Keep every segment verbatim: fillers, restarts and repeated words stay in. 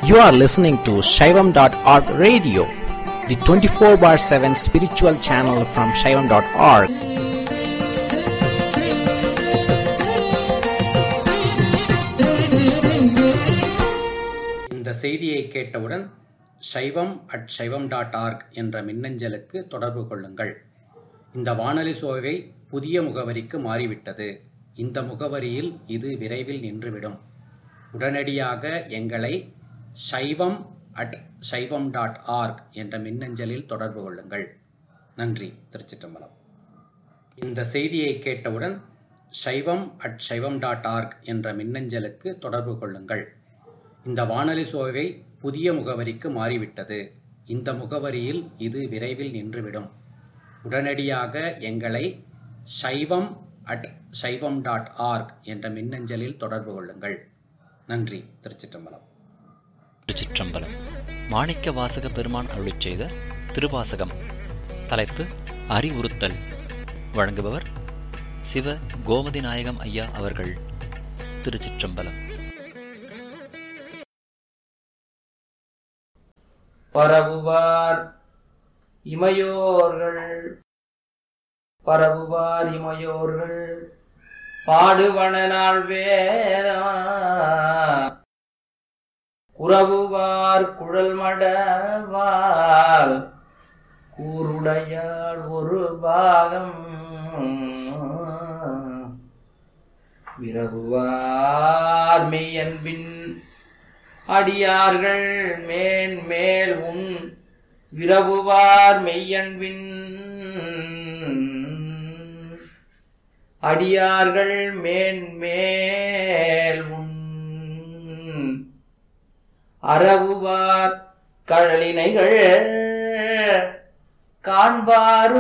You are listening to Shaivam dot org radio, the twenty-four bar seven spiritual channel from Shaivam dot org. இந்த செய்தியை கேட்டவுடன் சைவம் at சைவம் dot org என்ற மின்னஞ்சலுக்கு தொடர்பு கொள்ளுங்கள். இந்த வானொலி சோவை புதிய முகவரிக்கு மாறிவிட்டது. இந்த முகவரியில் இது விரைவில் நின்றுவிடும். உடனடியாக எங்களை சைவம் அட் சைவம் டாட் ஆர்க் என்ற மின்னஞ்சலில் தொடர்பு கொள்ளுங்கள். நன்றி. திருச்சிற்றம்பலம். இந்த செய்தியை கேட்டவுடன் சைவம் அட் சைவம் டாட் ஆர்க் என்ற மின்னஞ்சலுக்கு தொடர்பு கொள்ளுங்கள். இந்த வானொலி சோவை புதிய முகவரிக்கு மாறிவிட்டது. இந்த முகவரியில் இது விரைவில் நின்றுவிடும். உடனடியாக எங்களை சைவம் அட் சைவம் டாட் ஆர்க் என்ற மின்னஞ்சலில் தொடர்பு கொள்ளுங்கள். நன்றி. திருச்சிற்றம்பலம். திருச்சிற்றம்பலம். மாணிக்க வாசக பெருமான் அருளிச் செய்த திருவாசகம். தலைப்பு அறிவுறுத்தல். வழங்குபவர் சிவ கோமதி நாயகம் ஐயா அவர்கள். திருச்சிற்றம்பலம். பரவுவார் இமையோர்கள் பரவுவார் இமையோர்கள் பாடுவன நாள் வேதா குரவுவார் குழல் மடவால் கூருடையாள் ஒரு பாகம் விரவுவார் மெய்யன்பின் அடியார்கள் மேன் மேல் உன் விரவுவார் மெய்யன்பின் அடியார்கள் மேன் மேல் உன் அறவுவார் கழலினைகள் காண்பாரோ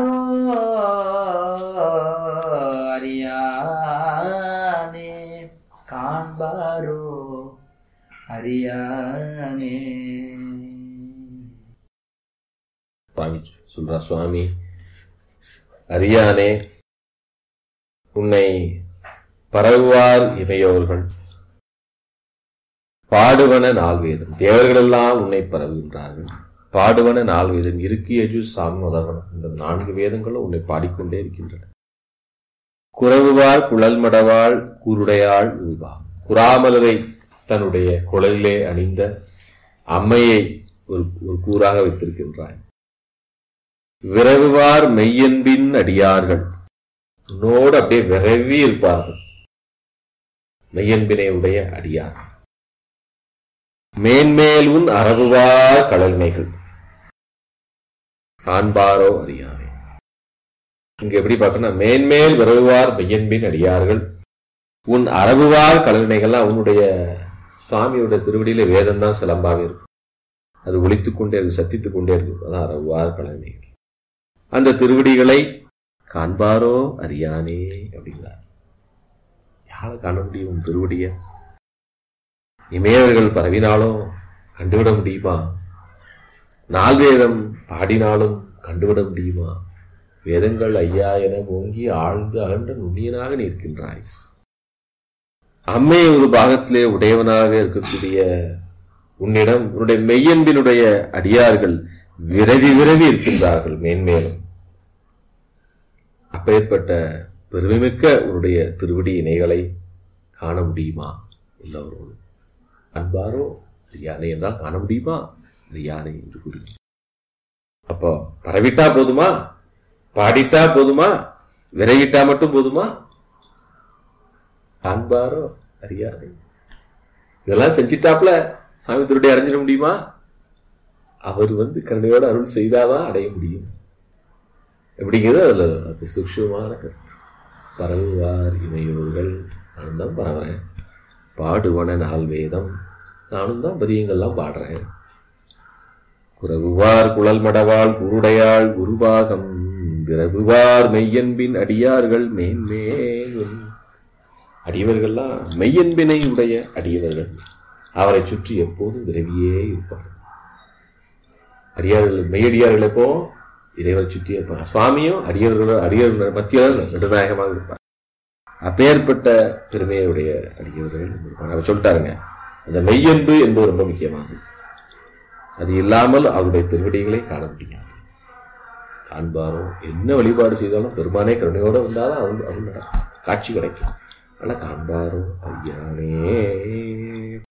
அறியானே காண்பாரோ அறியானே. சொல்றா சுவாமி, அறியானே உன்னை பரவுவார் இமையோர்கள் பாடுவன நால்வேதம். தேவர்களெல்லாம் உன்னை பரவுகின்றார்கள். பாடுவன நால்வேதம் இருக்கு யஜு சாம் முதல்வனம். இந்த நான்கு வேதங்களும் உன்னை பாடிக்கொண்டே இருக்கின்றன. குரவுவார் குழல் மடவாள் கூருடையாள் ஊபா. குராமலரை தன்னுடைய குழலிலே அணிந்த அம்மையை ஒரு ஒரு கூறாக வைத்திருக்கின்றாய். விரவுவார் மெய்யன்பின் அடியார்கள் உன்னோடு அப்படியே விரவி இருப்பார்கள். மெய்யன்பினை உடைய அடியார்கள். மேன்மேல் உன் அறவுவார் கழல்மைகள் காண்பாரோ அறியானே. இங்க எப்படி பார்க்கணும், மேன்மேல் விரவுவார் மெய்யன்பின் அடியார்கள் உன் அறவுவார் கழல்மைகள்லாம் உன்னுடைய சுவாமியோட திருவடியில வேதம் தான் சிலம்பாவே இருக்கும். அது ஒலித்துக் கொண்டே இருக்கு, சத்தித்துக் கொண்டே இருக்கும். அதான் அறவுவார் கழல்மைகள். அந்த திருவடிகளை காண்பாரோ அறியானே அப்படிங்கிறார். யாரை காண முடியும் திருவடிய? இமயவர்கள் பரவினாலும் கண்டுவிட முடியுமா? நால்வேதம் பாடினாலும் கண்டுவிட முடியுமா? வேதங்கள் ஐயா என ஓங்கி ஆழ்ந்து அகன்ற நுண்ணியனாக நிற்கின்றாய். அம்மை ஒரு பாகத்திலே உடையவனாக இருக்கக்கூடிய உன்னிடம் உன்னுடைய மெய்யன்பினுடைய அடியார்கள் விரவி விரவி இருக்கின்றார்கள் மேன்மேலும். அப்பேற்பட்ட பெருமைமிக்க உன்னுடைய திருவடி இணைகளை காண முடியுமா? எல்லோரும் அன்பாரோ யானை என்றால் காண முடியுமா? யானை என்று கூறி அப்போ பரவிட்டா போதுமா? பாடிட்டா போதுமா? விரைவிட்டா மட்டும் போதுமா? காண்பாரோ அறியானே. இதெல்லாம் செஞ்சிட்டாப்ல சாமி திருடைய அடைஞ்சிட முடியுமா? அவர் வந்து கருணையோட அருள் செய்தாதான் அடைய முடியும். எப்படிங்கிறது அதுல சூக்ஷ்மமான கருத்து. பரவுவார் இமையோர்கள் நானும் தான் பரவுறேன். பாடுவன நாள் வேதம் நானும் தான் பதியங்கள்லாம் பாடுறேன். குரவுவார் குழல் மடவாள் குருடையாள் குருபாகம் விரவுவார் மெய்யன்பின் அடியார்கள் மேன்மேல். அடியவர்கள்லாம் மெய்யன்பினை உடைய அடியவர்கள். அவரை சுற்றி எப்போதும் விரவியே இருப்பார்கள். அடியார்கள் மெய்யடியார்கள் எப்போ இறைவரை சுற்றி இருப்பாங்க. சுவாமியும் அடியவர்களோட அடியவர்கள் மத்தியில் நடுநாயகமாக இருப்பார். அப்பேற்பட்ட பெருமையுடைய அடியவர்கள் இருப்பாங்க. அவர் சொல்லிட்டாருங்க, அந்த மெய்யன்பு என்பது ரொம்ப முக்கியமானது. அது இல்லாமல் அவருடைய திருவடிகளை காண முடியாது. காண்பாரோ, என்ன வழிபாடு செய்தாலும் பெருமானே கருணையோடு வந்தாலும் அவன் அவன் காட்சி கிடைக்கும். ஆனால் காண்பாரோ ஐயானே